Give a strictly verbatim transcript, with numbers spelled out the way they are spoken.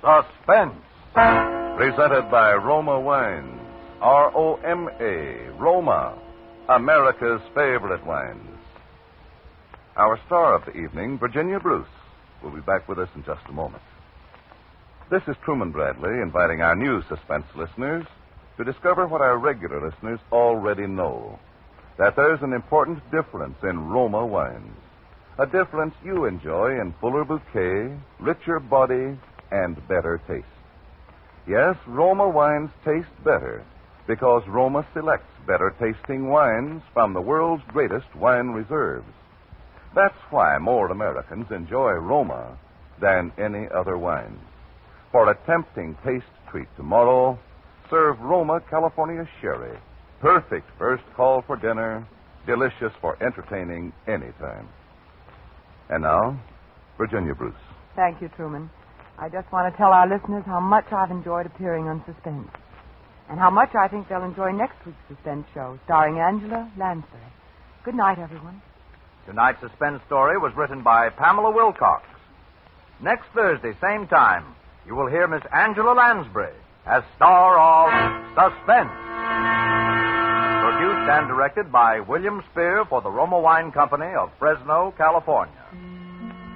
Suspense. Presented by Roma Wines. R O M A. Roma. America's favorite wines. Our star of the evening, Virginia Bruce, will be back with us in just a moment. This is Truman Bradley inviting our new suspense listeners to discover what our regular listeners already know, that there's an important difference in Roma wines, a difference you enjoy in fuller bouquet, richer body, and better taste. Yes, Roma wines taste better because Roma selects better tasting wines from the world's greatest wine reserves. That's why more Americans enjoy Roma than any other wines. For a tempting taste treat tomorrow, serve Roma California Sherry. Perfect first call for dinner, delicious for entertaining anytime. And now, Virginia Bruce. Thank you, Truman. I just want to tell our listeners how much I've enjoyed appearing on Suspense, and how much I think they'll enjoy next week's Suspense show, starring Angela Lansbury. Good night, everyone. Tonight's Suspense story was written by Pamela Wilcox. Next Thursday, same time, you will hear Miss Angela Lansbury as star of Suspense. Produced and directed by William Spear for the Roma Wine Company of Fresno, California.